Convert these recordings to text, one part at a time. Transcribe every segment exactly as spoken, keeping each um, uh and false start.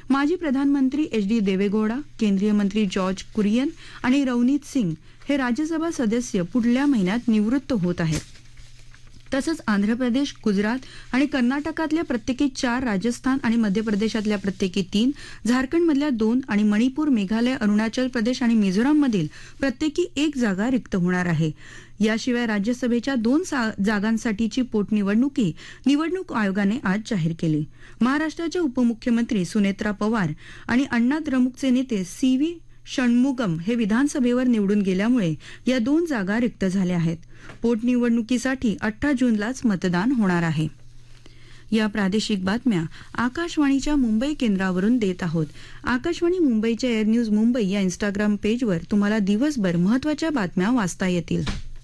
माजी प्रधानमंत्री H D Deve Gowda, केंद्रीय मंत्री जॉर्ज कुरियन आणि रवनीत सिंग हे राज्यसभा सदस्य पुढल्या महिन्यात निवृत्त होत आहेत. तसंच आंध्र प्रदेश, गुजरात आणि कर्नाटकातल्या प्रत्येकी चार, राजस्थान आणि मध्य प्रदेशातल्या प्रत्येकी तीन, झारखंडमधल्या दोन आणि मणिपूर, मेघालय, अरुणाचल प्रदेश आणि मिझोराममधील प्रत्येकी एक जागा रिक्त होणार आहे. याशिवाय राज्यसभेच्या दोन जागांसाठीची पोटनिवडणुकी निवडणूक आयोगाने आज जाहीर केली. महाराष्ट्राच्या उपमुख्यमंत्री सुनेत्रा पवार आणि अण्णा द्रमुकचे नेते सी व्ही षण्मुगम हे विधानसभेवर निवडून गेल्यामुळे या दोन जागा रिक्त झाल्या आहेत. पोटनिवडणुकीसाठी अठरा जूनलाच मतदान होणार आहे. या प्रादेशिक बातम्या आकाशवाणीच्या मुंबई केंद्रावरून देत आहोत. आकाशवाणी मुंबईच्या एअर न्यूज मुंबई या इंस्टाग्राम पेजवर तुम्हाला दिवसभर महत्त्वाच्या बातम्या वाचता येतील.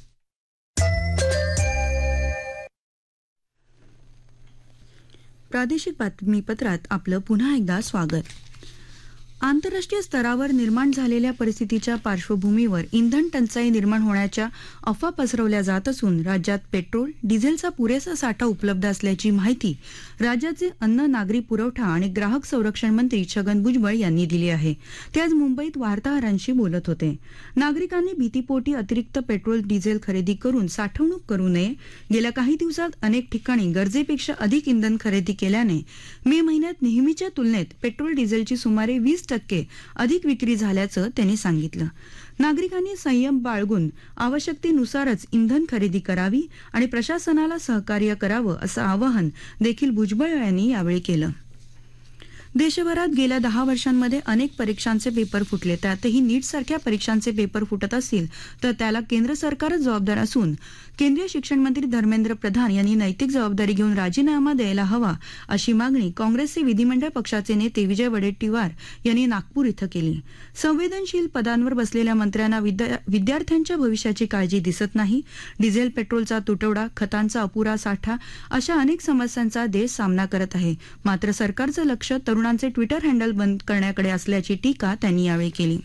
प्रादेशिक बातमीपत्रात आपलं पुन्हा एकदा स्वागत. आंतरराष्ट्रीय स्तरावर निर्माण झालेल्या परिस्थितीच्या पार्श्वभूमीवर इंधन टंचाई निर्माण होण्याच्या अफवा पसरवल्या जात असून राज्यात पेट्रोल, डिझेलचा पुरेसा साठा उपलब्ध असल्याची माहिती राज्याचे अन्न, नागरी पुरवठा आणि ग्राहक संरक्षण मंत्री छगन भुजबळ यांनी दिली आहे. ते आज मुंबईत वार्ताहरांशी बोलत होते. नागरिकांनी भीतीपोटी अतिरिक्त पेट्रोल, डिझेल खरेदी करून साठवणूक करू नये. गेल्या काही दिवसात अनेक ठिकाणी गरजेपेक्षा अधिक इंधन खरेदी केल्याने मे महिन्यात नेहमीच्या तुलनेत पेट्रोल, डिझेलची सुमारे वीस टक्के अधिक विक्री झाल्याचं त्यांनी सांगितलं. नागरिकांनी संयम बाळगून आवश्यकतेनुसारच इंधन खरेदी करावी आणि प्रशासनाला सहकार्य करावं असं आवाहन देखील भुजबळ यांनी यावेळी केलं. देशभरात गेल्या दहा वर्षांमध्ये अनेक परीक्षांचे पेपर फुटले. त्यातही नीटसारख्या परीक्षांचे पेपर फुटत असतील तर त्याला केंद्र सरकारच जबाबदार असून केंद्रीय शिक्षण मंत्री धर्मेंद्र प्रधान यांनी नैतिक जबाबदारी घेऊन राजीनामा द्यायला हवा अशी मागणी काँग्रेसचे विधिमंडळ पक्षाचे नेते विजय वडेट्टीवार यांनी नागपूर इथं केली. संवेदनशील पदांवर बसलेल्या मंत्र्यांना विद्यार्थ्यांच्या भविष्याची काळजी दिसत नाही. डिझेल, पेट्रोलचा तुटवडा, खतांचा अपुरा साठा अशा अनेक समस्यांचा देश सामना करत आहे. मात्र सरकारचं लक्ष तरुणांचे ट्विटर हँडल बंद करण्याकडे असल्याची टीका त्यांनी यावेळी केली.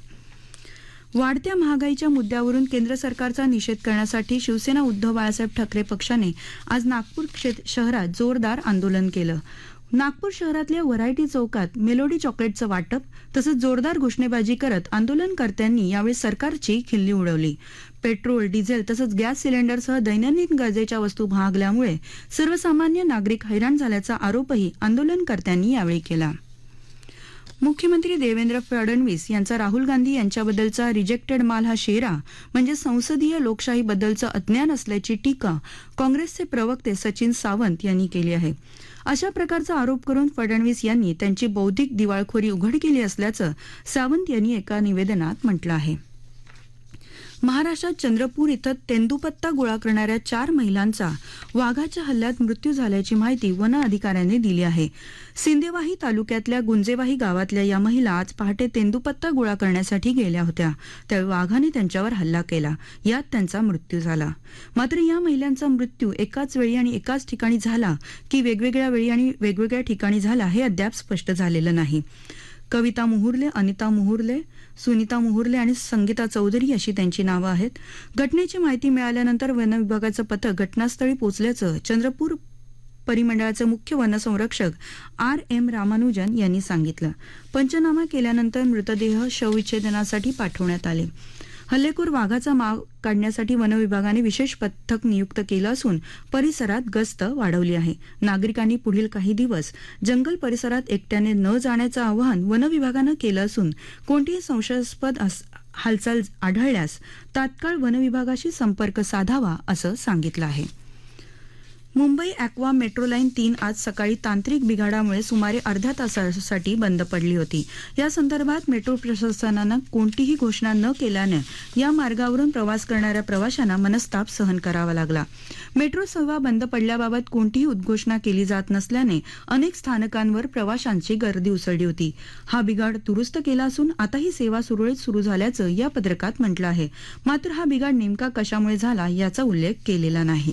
वाढत्या महागाईच्या मुद्द्यावरून केंद्र सरकारचा निषेध करण्यासाठी शिवसेना उद्धव बाळासाहेब ठाकरे पक्षाने आज नागपूर शहरात जोरदार आंदोलन केलं. नागपूर शहरातल्या व्हरायटी चौकात मेलोडी चॉकलेटचं वाटप तसंच जोरदार घोषणेबाजी करत आंदोलनकर्त्यांनी यावेळी सरकारची खिल्ली उडवली. पेट्रोल, डिझेल तसंच गॅस सिलेंडरसह दैनंदिन गरजेच्या वस्तू महागल्यामुळे सर्वसामान्य नागरिक हैराण झाल्याचा आरोपही आंदोलनकर्त्यांनी यावेळी केला. मुख्यमंत्री देवेंद्र फडणवीस यांचा राहुल गांधी यांच्याबद्दलचा रिजेक्टेड माल हा शेरा म्हणजे संसदीय लोकशाहीबद्दलचं अज्ञान असल्याची टीका काँग्रेसचे प्रवक्ते सचिन सावंत यांनी केली आहे. अशा प्रकारचा आरोप करून फडणवीस यांनी त्यांची बौद्धिक दिवाळखोरी उघड केली असल्याचं सावंत यांनी एका निवेदनात म्हटलं आहे. महाराष्ट्रात चंद्रपूर इथं तेंदूपत्ता गोळा करणाऱ्या चार महिलांचा वाघाच्या हल्ल्यात मृत्यू झाल्याची माहिती वन अधिकाऱ्यांनी दिली आहे. सिंदेवाही तालुक्यातल्या गुंजेवाही गावातल्या या महिला आज पहाटे तेंदूपत्ता गोळा करण्यासाठी गेल्या होत्या. त्यावेळी वाघाने त्यांच्यावर हल्ला केला. यात त्यांचा मृत्यू झाला. मात्र या महिलांचा मृत्यू एकाच वेळी आणि एकाच ठिकाणी झाला की वेगवेगळ्या वेळी आणि वेगवेगळ्या ठिकाणी झाला हे अद्याप स्पष्ट झालेलं नाही. कविता मुहुर्ले, अनिता मुहुर्ले, सुनीता मुहुर्ले आणि संगीता चौधरी अशी त्यांची नावं आहेत. घटनेची माहिती मिळाल्यानंतर वन विभागाचं पथक घटनास्थळी पोहोचल्याचं चंद्रपूर परिमंडळाचे मुख्य वनसंरक्षक आर एम रामानुजन यांनी सांगितलं. पंचनामा केल्यानंतर मृतदेह शवविच्छेदनासाठी पाठवण्यात आले. हल्लेखोर वाघाचा माग काढण्यासाठी वनविभागाने विशेष पथक नियुक्त केलं असून परिसरात गस्त वाढवली आहे. नागरिकांनी पुढील काही दिवस जंगल परिसरात एकट्याने न जाण्याचं आवाहन वनविभागानं केलं असून कोणतीही संशयास्पद हालचाल आढळल्यास तात्काळ वनविभागाशी संपर्क साधावा असं सांगितलं आहे. मुंबई अॅक्वा मेट्रो लाईन तीन आज सकाळी तांत्रिक बिघाडामुळे सुमारे अर्ध्या तासासाठी बंद पडली होती. या संदर्भात मेट्रो प्रशासनानं कोणतीही घोषणा न केल्यानं या मार्गावरून प्रवास करणाऱ्या प्रवाशांना मनस्ताप सहन करावा लागला. मेट्रो सेवा बंद पडल्याबाबत कोणतीही उद्घोषणा केली जात नसल्याने अनेक स्थानकांवर प्रवाशांची गर्दी उसळली होती. हा बिघाड दुरुस्त केला असून आता ही सेवा सुरळीत सुरू झाल्याचं या पत्रकात म्हटलं आहे. मात्र हा बिघाड नेमका कशामुळे झाला याचा उल्लेख केलेला नाही.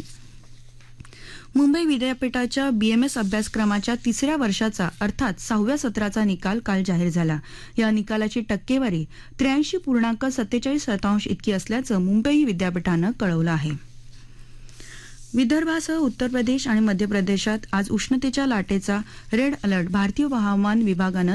मुंबई विद्यापीठाच्या बीएमएस अभ्यासक्रमाच्या तिसऱ्या वर्षाचा अर्थात सहाव्या सत्राचा निकाल काल जाहीर झाला. या निकालाची टक्केवारी त्र्याऐंशी पूर्णांक सत्तेचाळीस शतांश इतकी असल्याचं मुंबई विद्यापीठानं कळवलं आहे. विदर्भासह उत्तर प्रदेश आणि मध्य प्रदेशात आज उष्णतेच्या लाटेचा रेड अलर्ट भारतीय हवामान विभागानं